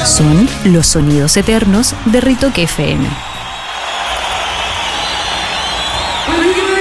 Son los sonidos eternos de Ritoque FM. Well,